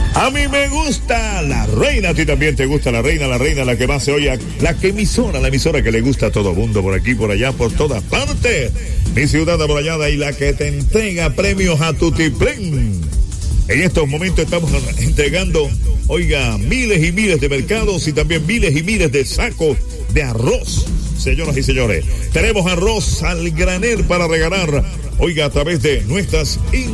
A mí me gusta la reina, a ti también te gusta la reina, la que más se oye, la emisora que le gusta a todo mundo, por aquí, por allá, por todas partes. Mi ciudad amurallada y la que te entrega premios a Tutiplén. En estos momentos estamos entregando, oiga, miles y miles de mercados y también miles y miles de sacos de arroz. Señoras y señores, tenemos arroz al granel para regalar, oiga, a través de nuestras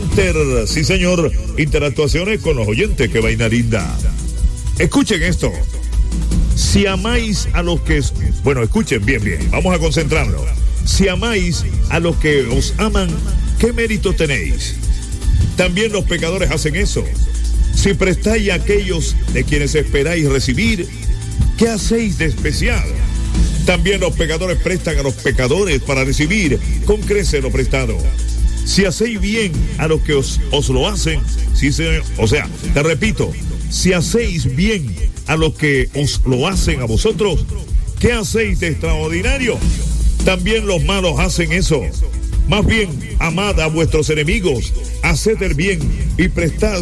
interactuaciones con los oyentes. ¡Qué vaina linda! Escuchen esto. Si amáis a los que... Bueno, escuchen bien, vamos a concentrarnos. Si amáis a los que os aman, ¿qué mérito tenéis? También los pecadores hacen eso. Si prestáis a aquellos de quienes esperáis recibir, ¿qué hacéis de especial? También los pecadores prestan a los pecadores para recibir con creces lo prestado. Si hacéis bien a los que os lo hacen, te repito, si hacéis bien a los que os lo hacen a vosotros, ¿qué hacéis de extraordinario? También los malos hacen eso. Más bien, amad a vuestros enemigos, haced el bien y prestad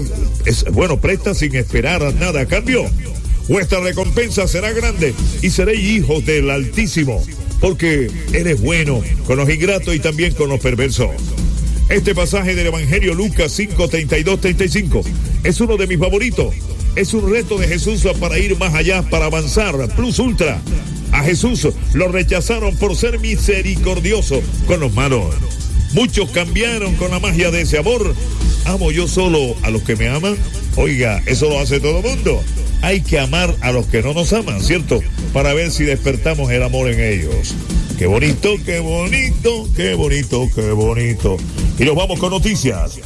sin esperar nada a cambio. Vuestra recompensa será grande y seréis hijos del Altísimo, porque eres bueno con los ingratos y también con los perversos. Este pasaje del Evangelio Lucas 5, 32, 35 es uno de mis favoritos. Es un reto de Jesús para ir más allá, para avanzar, plus ultra. A Jesús lo rechazaron por ser misericordioso con los malos. Muchos cambiaron con la magia de ese amor. ¿Amo yo solo a los que me aman? Oiga, eso lo hace todo el mundo. Hay que amar a los que no nos aman, ¿cierto? Para ver si despertamos el amor en ellos. Qué bonito, qué bonito, qué bonito, qué bonito. Y nos vamos con noticias.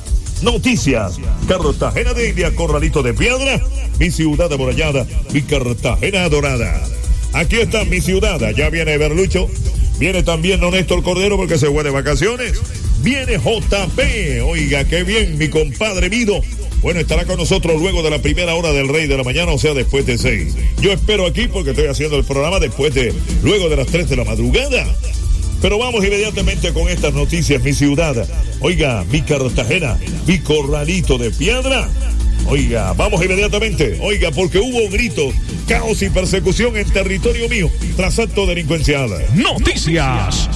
Cartagena de India, Corralito de Piedra, mi ciudad amurallada, mi Cartagena adorada. Aquí está mi ciudad, allá viene Berlucho, viene también don Néstor Cordero porque se fue de vacaciones, viene JP, oiga, qué bien, mi compadre Mido. Bueno, estará con nosotros luego de la primera hora del Rey de la Mañana, o sea, después de 6. Yo espero aquí porque estoy haciendo el programa luego de las 3 de la madrugada. Pero vamos inmediatamente con estas noticias, mi ciudad. Oiga, mi Cartagena, mi Corralito de Piedra. Oiga, vamos inmediatamente. Oiga, porque hubo gritos, caos y persecución en territorio mío tras acto delincuencial. Noticias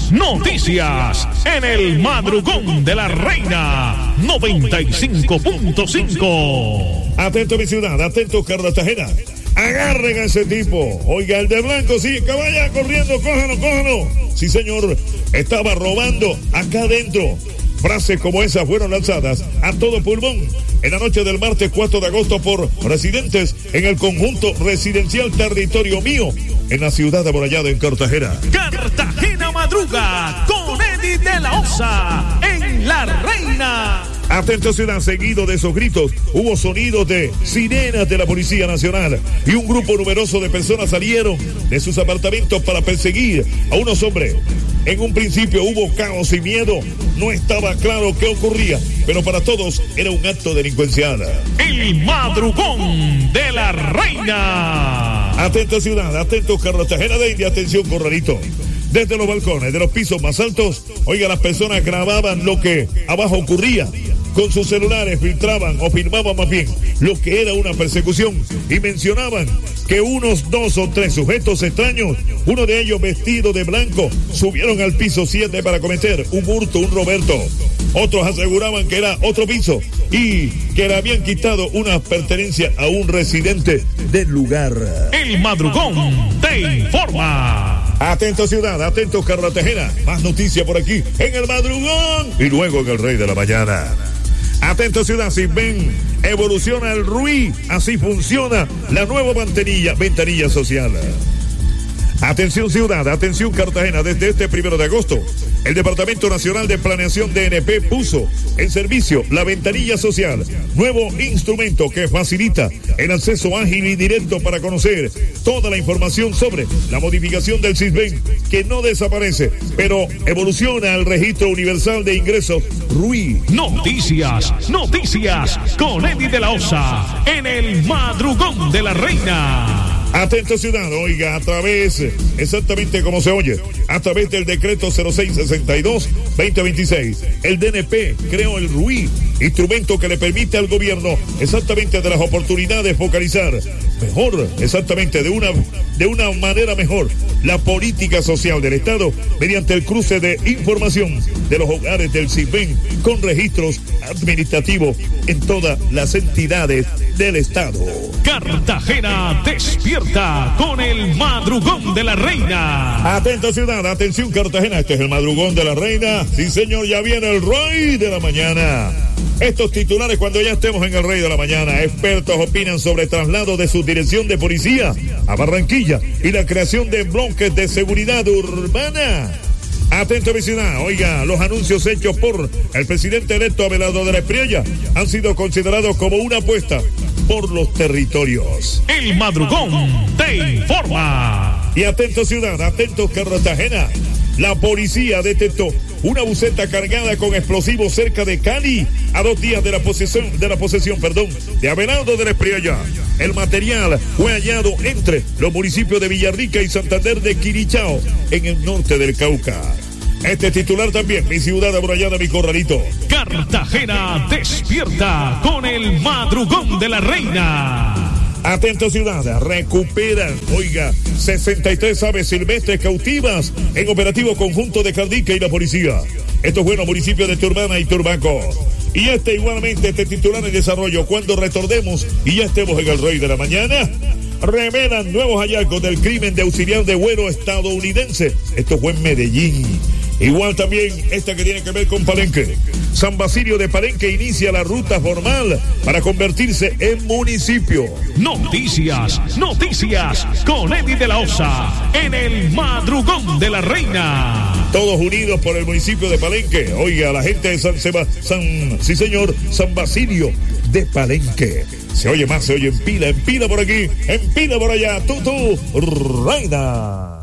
en el madrugón de la Reina 95.5. Atento mi ciudad, atento Cartagena. Agarren a ese tipo. Oiga, el de blanco, sí, que vaya corriendo, cójalo. Sí, señor, estaba robando acá adentro. Frases como esas fueron lanzadas a todo pulmón en la noche del martes 4 de agosto por residentes en el conjunto residencial Territorio Mío en la ciudad amurallada en Cartagena. Cartagena madruga con Eddie de la Osa en La Reina. Atento ciudad, seguido de esos gritos, hubo sonidos de sirenas de la Policía Nacional y un grupo numeroso de personas salieron de sus apartamentos para perseguir a unos hombres. En un principio hubo caos y miedo, no estaba claro qué ocurría, pero para todos era un acto delincuencial. El madrugón de la Reina. Atento ciudad, atento Cartagena de India, atención Corralito. Desde los balcones de los pisos más altos, oiga, las personas grababan lo que abajo ocurría. Con sus celulares filtraban o filmaban más bien lo que era una persecución y mencionaban que unos 2 o 3 sujetos extraños, uno de ellos vestido de blanco, subieron al piso 7 para cometer un hurto, un roberto. Otros aseguraban que era otro piso y que le habían quitado una pertenencia a un residente del lugar. El madrugón te informa. Atento ciudad, atento Cartagena, más noticias por aquí en el madrugón y luego en el Rey de la Mañana. Atento ciudad, si ven, evoluciona el RUI, así funciona la nueva ventanilla social. Atención ciudad, atención Cartagena, desde este 1 de agosto, el Departamento Nacional de Planeación DNP puso en servicio la ventanilla social, nuevo instrumento que facilita el acceso ágil y directo para conocer toda la información sobre la modificación del SISBEN, que no desaparece, pero evoluciona al Registro Universal de Ingresos RUI. Noticias con Eddie de la Osa en el madrugón de la Reina. Atento ciudad, oiga, a través, exactamente como se oye, a través del decreto 0662-2026, el DNP creó el RUI, instrumento que le permite al gobierno exactamente de las oportunidades focalizar mejor, exactamente de una manera mejor, la política social del Estado mediante el cruce de información de los hogares del CISBEN con registros administrativos en todas las entidades del Estado. Cartagena despierta con el madrugón de la reina. Atento ciudad, atención Cartagena, este es el madrugón de la reina. Sí señor, ya viene el rey de la mañana. Estos titulares cuando ya estemos en el rey de la mañana. Expertos opinan sobre traslado de su dirección de policía a Barranquilla y la creación de bloques de seguridad urbana. Atento vecindad, oiga, los anuncios hechos por el presidente electo Abelardo de la Espriella han sido considerados como una apuesta por los territorios. El madrugón te informa. Y atento ciudad, atento Cartagena. La policía detectó una buseta cargada con explosivos cerca de Cali a 2 días de la posesión de Abelardo de la Espriella. El material fue hallado entre los municipios de Villarrica y Santander de Quirichao, en el norte del Cauca. Este titular también, mi ciudad amurallada, mi corralito. Cartagena despierta con el madrugón de la reina. Atento ciudad, recuperan, oiga, 63 aves silvestres cautivas en operativo conjunto de Cardica y la policía. Estos buenos municipios de Turbana y Turbaco. Y igualmente, este titular en desarrollo, cuando retornemos y ya estemos en el rey de la mañana, revelan nuevos hallazgos del crimen de auxiliar de vuelo estadounidense. Esto fue en Medellín. Igual también esta que tiene que ver con Palenque. San Basilio de Palenque inicia la ruta formal para convertirse en municipio. Noticias con Eddie de la Osa en el madrugón de la reina. Todos unidos por el municipio de Palenque. Oiga, la gente de San Basilio de Palenque. Se oye más, se oye en pila por aquí, en pila por allá. Reina.